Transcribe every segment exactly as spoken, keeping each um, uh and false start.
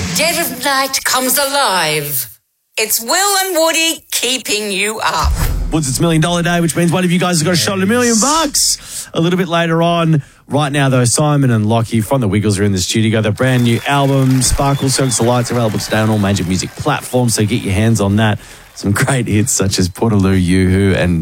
Dead of night comes alive. It's Will and Woody keeping you up. Woods, it's Million Dollar Day, which means one of you guys has got a shot at a million bucks. A little bit later on. Right now, though, Simon and Lockie from The Wiggles are in the studio. Their brand new album, Sparkle Circus the Lights, available today on all major music platforms, so get your hands on that. Some great hits such as Portaloo, Yoo-Hoo, and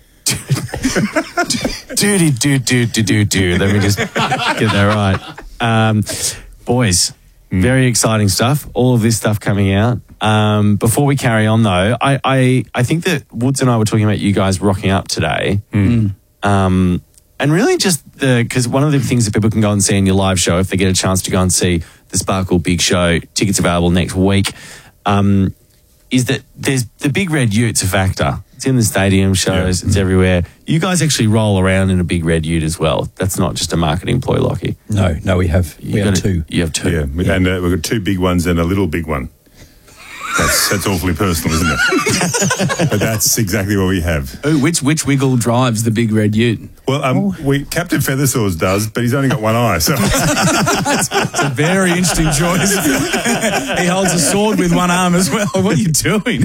Doody Doo Doo Doo Doo Doo. Let me just get that right. Um, boys, very exciting stuff. All of this stuff coming out. Um, before we carry on, though, I, I, I think that Woods and I were talking about you guys rocking up today. Mm. Um, and really just the, because one of the things that people can go and see in your live show, if they get a chance to go and see the Sparkle Big Show, tickets available next week, um, is that there's the Big Red Ute's a factor. It's in the stadium shows, yeah. It's everywhere. You guys actually roll around in a Big Red Ute as well. That's not just a marketing ploy, Lockie. No, no, we have, you we have a, two. You have two. Yeah, yeah. And uh, we've got two big ones and a little big one. That's, that's awfully personal, isn't it? But that's exactly what we have. Ooh, which which Wiggle drives the Big Red Ute? Well, um, oh. we Captain Featherswords does, but he's only got one eye. So it's, it's a very interesting choice. He holds a sword with one arm as well. What are you doing?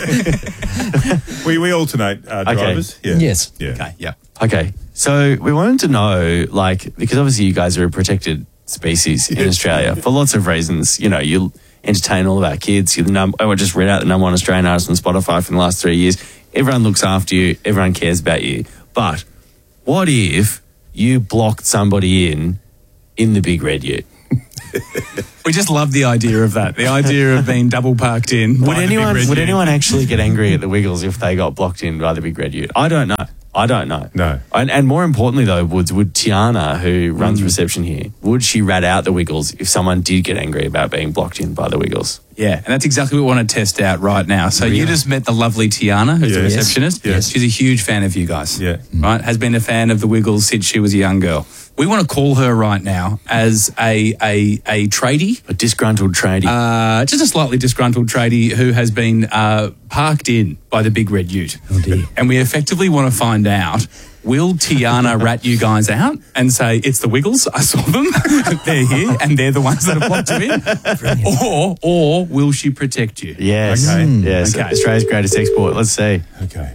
we we alternate uh, drivers. Okay. Yeah. Yes. Yeah. Okay. Yeah. Okay. So we wanted to know, like, because obviously you guys are a protected species in Australia for lots of reasons. You know, you entertain all of our kids. You're the num- I just read out the number one Australian artist on Spotify for the last three years. Everyone looks after you. Everyone cares about you. But what if you blocked somebody in in the Big Red Ute? We just love the idea of that. The idea of being double parked in. Would anyone would anyone actually get angry at the Wiggles if they got blocked in by the Big Red Ute? I don't know. I don't know. No. And, and more importantly, though, Woods, would Tiana, who runs mm. reception here, would she rat out the Wiggles if someone did get angry about being blocked in by the Wiggles? Yeah, and that's exactly what we want to test out right now. So really? You just met the lovely Tiana, who's yes. the receptionist. Yes. She's a huge fan of you guys. Yeah. Right? Has been a fan of the Wiggles since she was a young girl. We want to call her right now as a a, a tradie. A disgruntled tradie. Uh, just a slightly disgruntled tradie who has been uh, parked in by the Big Red Ute. Oh dear. And we effectively want to find out, will Tiana rat you guys out and say, it's the Wiggles, I saw them, they're here, and they're the ones that have blocked you in? Brilliant. Or or will she protect you? Yes. Okay. Mm. Yes. Okay. Australia's greatest export. Let's see. Okay.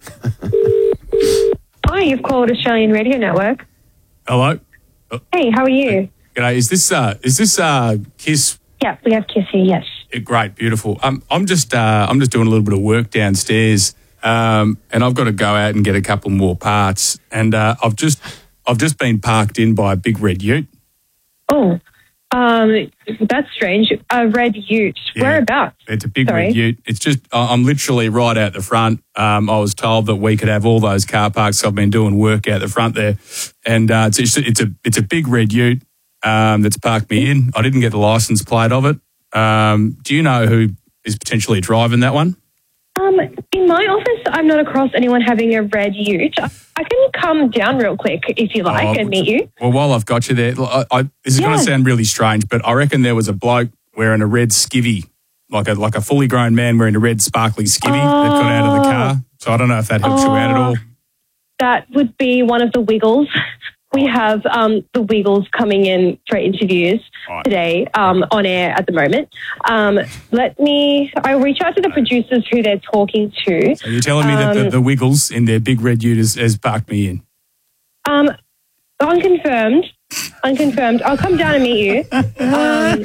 Hi, you've called Australian Radio Network. Hello. Hey, how are you? G'day. Is this uh is this uh Kiss? Yeah, we have Kiss here, yes. Yeah, great, beautiful. Um, I'm just uh I'm just doing a little bit of work downstairs. Um, and I've got to go out and get a couple more parts. And uh, I've just I've just been parked in by a Big Red Ute. Oh, um, that's strange. A Red Ute. Yeah, whereabouts? It's a Big Sorry. Red Ute. It's just I'm literally right out the front. Um, I was told that we could have all those car parks. So I've been doing work out the front there, and uh, it's it's a, it's a it's a Big Red Ute um, that's parked me in. I didn't get the license plate of it. Um, do you know who is potentially driving that one? Um, in my office, I'm not across anyone having a Red Ute. I can come down real quick if you like Oh, and meet you. Well, while I've got you there, I, I, this is Yeah. going to sound really strange, but I reckon there was a bloke wearing a red skivvy, like a like a fully grown man wearing a red sparkly skivvy that got out of the car. So I don't know if that helps you out at all. That would be one of the Wiggles. We have um, the Wiggles coming in for interviews Right. today um, on air at the moment. Um, let me, I'll reach out to the producers who they're talking to. So you're telling me that the, Um, the Wiggles in their Big Red Ute has, has parked me in? Um, unconfirmed. Unconfirmed. I'll come down and meet you. Um,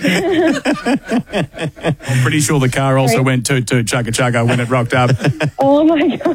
I'm pretty sure the car also Sorry. went toot toot chugga chugga when it rocked up. oh my God.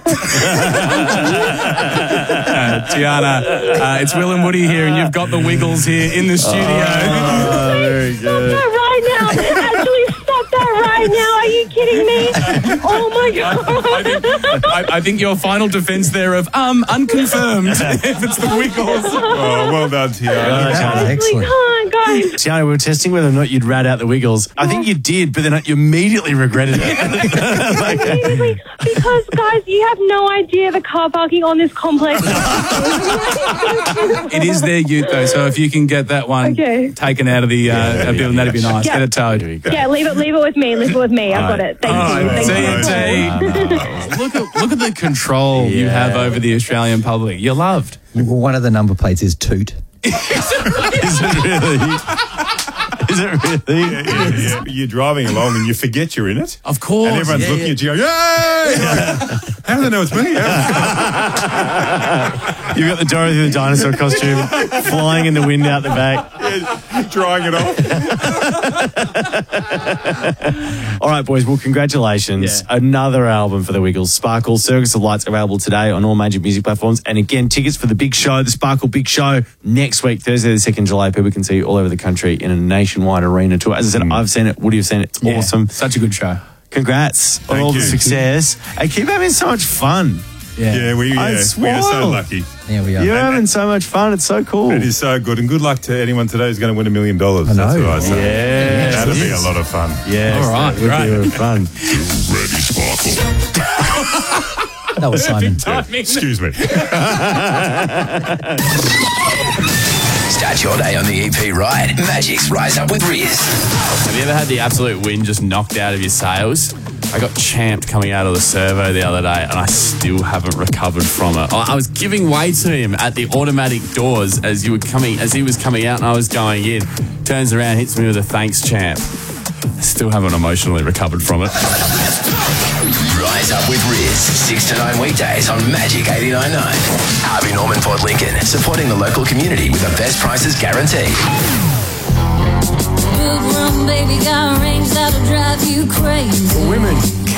Uh, Tiana, uh, it's Will and Woody here, and you've got the Wiggles here in the studio. Oh, very Stop good. that right now. Actually, stop that right now. Are you kidding me? Oh my God. I think, I, I think your final defence there of um unconfirmed if it's the Wiggles. Oh, well done, Tiana. I actually Excellent. can't, guys. Tiana, we were testing whether or not you'd rat out the Wiggles. I think you did, but then you immediately regretted it. Immediately, because, guys, you have no idea the car parking on this complex. It is their Ute though, so if you can get that one Okay. taken out of the uh, Yeah, building, yeah, that'd be yeah. nice. Yeah. Get it towed. Yeah, leave it, leave it with me. Leave it with me. I've got it. Thank All you. right, Thank see you. you, T. Look at look at the control you Yeah. have over the Australian public. You're loved. One of the number plates is Toot. Is it really? Is it really? Yeah, yeah, yeah. You're driving along and you forget you're in it. Of course. And everyone's yeah, looking yeah. at you going, yay! How do they know it's me? You've got the Dorothy the dinosaur costume flying in the wind out the back. Drying it off. All right, boys. Well, congratulations. Yeah. Another album for the Wiggles. Sparkle, Circus of Lights, available today on all major music platforms. And again, tickets for the big show, the Sparkle Big Show, next week, Thursday the second of July. People can see all over the country in a nationwide arena tour. As I said, I've seen it. Woody have seen it. It's Yeah, awesome. Such a good show. Congrats on Thank all you. the success. And keep having so much fun. Yeah, we, yeah, It's we are so wild. lucky. Yeah, we are. You're having so much fun. It's so cool. It is so good. And good luck to anyone today who's going to win a million dollars. I know. That's what I say. Yeah. That'll be a lot of fun. Yes, All right, that would great. be a lot of fun. Ready, Sparkle. That was Simon. Excuse me. Start your day on the E P right. Magic's Rise Up with Riz. Have you ever had the absolute wind just knocked out of your sails? I got champed coming out of the servo the other day and I still haven't recovered from it. I I was giving way to him at the automatic doors as you were coming, as he was coming out and I was going in. Turns around, hits me with a thanks, champ. I still haven't emotionally recovered from it. Rise Up with Riz. six to nine weekdays on Magic eighty-nine point nine. Harvey Norman Port Lincoln. Supporting the local community with the best prices guaranteed. Good rum, baby, got range that'll drive you crazy. Women